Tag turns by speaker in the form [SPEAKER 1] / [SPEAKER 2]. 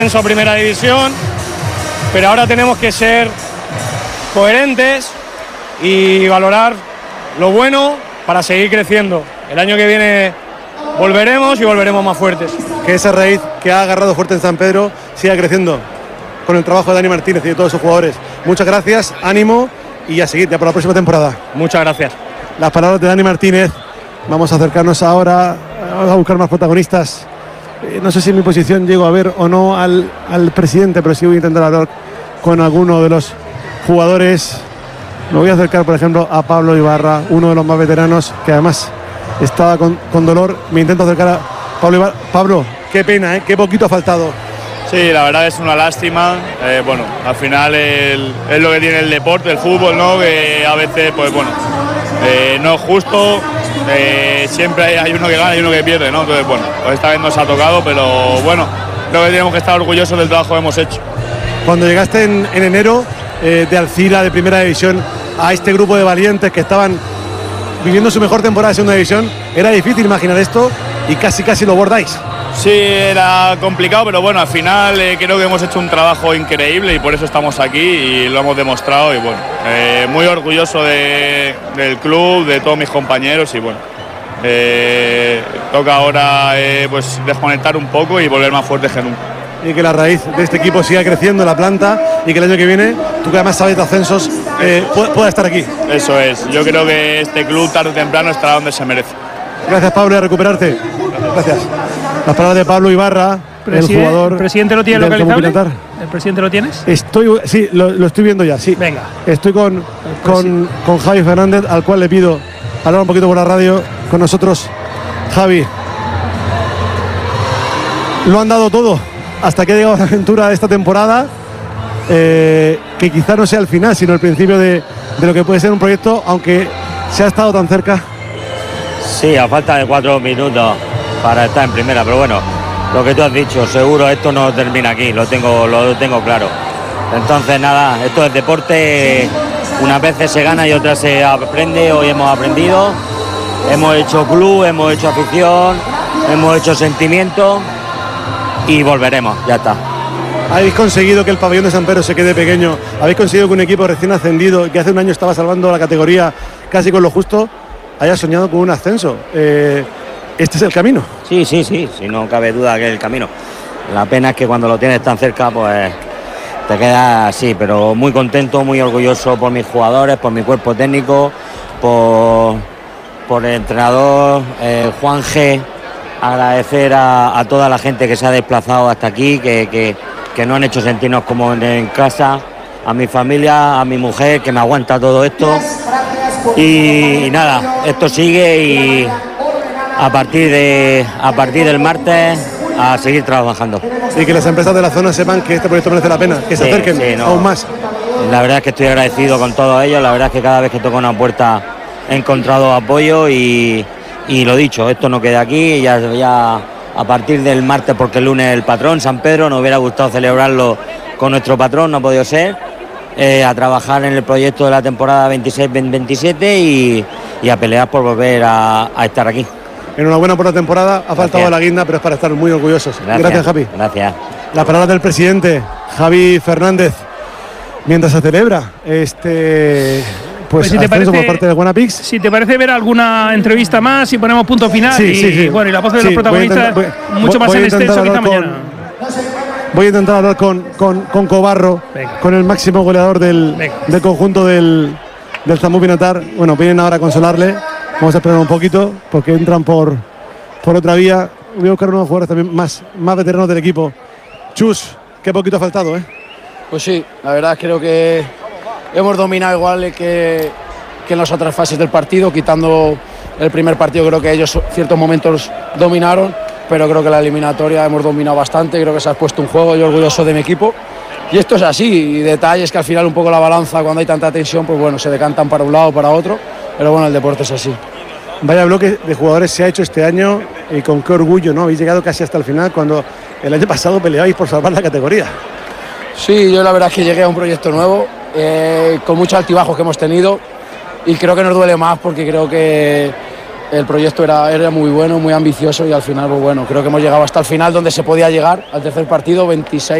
[SPEAKER 1] ascenso a primera división, pero ahora tenemos que ser coherentes y valorar lo bueno para seguir creciendo. El año que viene volveremos y volveremos más fuertes.
[SPEAKER 2] Que esa raíz que ha agarrado fuerte en San Pedro siga creciendo con el trabajo de Dani Martínez y de todos sus jugadores. Muchas gracias, ánimo y a seguir ya por la próxima temporada.
[SPEAKER 1] Muchas gracias.
[SPEAKER 2] Las palabras de Dani Martínez. Vamos a acercarnos ahora, vamos a buscar más protagonistas. No sé si en mi posición llego a ver o no al presidente, pero sí voy a intentar hablar con alguno de los jugadores. Me voy a acercar, por ejemplo, a Pablo Ibarra, uno de los más veteranos, que además estaba con dolor. Me intento acercar a Pablo Ibarra. Pablo, qué pena, qué poquito ha faltado.
[SPEAKER 3] Sí, la verdad es una lástima. Bueno, al final es lo que tiene el deporte, el fútbol, ¿no? Que a veces, pues bueno, no es justo. Siempre hay uno que gana y uno que pierde, ¿no? Entonces, bueno, pues esta vez nos ha tocado, pero bueno, creo que tenemos que estar orgullosos del trabajo que hemos hecho.
[SPEAKER 2] Cuando llegaste en enero de Alcira, de primera división, a este grupo de valientes que estaban viviendo su mejor temporada de segunda división, era difícil imaginar esto y casi lo bordáis.
[SPEAKER 3] Sí, era complicado, pero bueno, al final creo que hemos hecho un trabajo increíble y por eso estamos aquí y lo hemos demostrado y bueno, muy orgulloso del club, de todos mis compañeros y bueno, toca ahora pues desconectar un poco y volver más fuertes que nunca.
[SPEAKER 2] Y que la raíz de este equipo siga creciendo, la planta, y que el año que viene, tú que además sabes de ascensos, pueda estar aquí.
[SPEAKER 3] Eso es, yo creo que este club tarde o temprano estará donde se merece.
[SPEAKER 2] Gracias, Pablo, y a recuperarte. Gracias. Las palabras de Pablo Ibarra, el jugador.
[SPEAKER 4] ¿El presidente lo tiene localizable? ¿El presidente lo tienes?
[SPEAKER 2] Sí, lo estoy viendo ya, sí.
[SPEAKER 4] Venga.
[SPEAKER 2] Estoy con Javi Fernández, al cual le pido hablar un poquito por la radio con nosotros. Javi, lo han dado todo hasta que ha llegado la aventura de esta temporada, que quizá no sea el final, sino el principio de lo que puede ser un proyecto, aunque se ha estado tan cerca.
[SPEAKER 5] Sí, a falta de 4 minutos para estar en primera, pero bueno, lo que tú has dicho, seguro esto no termina aquí, lo tengo claro. Entonces nada, esto es deporte, unas veces se gana y otras se aprende. Hoy hemos aprendido, hemos hecho club, hemos hecho afición, hemos hecho sentimiento y volveremos, ya está.
[SPEAKER 2] Habéis conseguido que el pabellón de San Pedro se quede pequeño, habéis conseguido que un equipo recién ascendido, que hace un año estaba salvando la categoría casi con lo justo, haya soñado con un ascenso. ¿Este es el camino?
[SPEAKER 5] Sí, si no cabe duda que es el camino. La pena es que cuando lo tienes tan cerca, pues te quedas así, pero muy contento, muy orgulloso por mis jugadores, por mi cuerpo técnico, por el entrenador Juan G. Agradecer a toda la gente que se ha desplazado hasta aquí, que no han hecho sentirnos como en casa, a mi familia, a mi mujer, que me aguanta todo esto. Y nada, esto sigue y a partir del martes a seguir trabajando.
[SPEAKER 2] Y que las empresas de la zona sepan que este proyecto merece la pena, que se acerquen aún más.
[SPEAKER 5] La verdad es que estoy agradecido con todos ellos, la verdad es que cada vez que toco una puerta he encontrado apoyo y lo dicho, esto no queda aquí, ya a partir del martes, porque el lunes el patrón, San Pedro, nos hubiera gustado celebrarlo con nuestro patrón, no ha podido ser. A trabajar en el proyecto de la temporada 26-27 y a pelear por volver a estar aquí.
[SPEAKER 2] Enhorabuena por la temporada, ha faltado la guinda, pero es para estar muy orgullosos. Gracias, Javi.
[SPEAKER 5] Gracias.
[SPEAKER 2] Las palabras del presidente, Javi Fernández, mientras se celebra pues si ascenso por parte de Guanapix.
[SPEAKER 4] Si te parece ver alguna entrevista más y ponemos punto final.
[SPEAKER 2] Sí.
[SPEAKER 4] Bueno, y la voz de los protagonistas mucho más en extenso que esta mañana.
[SPEAKER 2] Voy a intentar hablar con Cobarro, con el máximo goleador del conjunto del Zambú Pinatar. Bueno, vienen ahora a consolarle. Vamos a esperar un poquito porque entran por otra vía. Voy a buscar unos jugadores también más veteranos del equipo. Chus, qué poquito ha faltado, ¿eh?
[SPEAKER 6] Pues sí, la verdad creo que hemos dominado igual que en las otras fases del partido, quitando el primer partido. Creo que ellos ciertos momentos dominaron, pero creo que la eliminatoria hemos dominado bastante. Creo que se ha puesto un juego, yo orgulloso de mi equipo. Y esto es así, y detalles que al final un poco la balanza, cuando hay tanta tensión, pues bueno, se decantan para un lado o para otro, pero bueno, el deporte es así.
[SPEAKER 2] Vaya bloque de jugadores se ha hecho este año y con qué orgullo, ¿no? Habéis llegado casi hasta el final cuando el año pasado peleabais por salvar la categoría.
[SPEAKER 6] Sí, yo la verdad es que llegué a un proyecto nuevo, con muchos altibajos que hemos tenido, y creo que nos duele más porque creo que el proyecto era muy bueno, muy ambicioso y al final, pues bueno, creo que hemos llegado hasta el final donde se podía llegar, al tercer partido, 26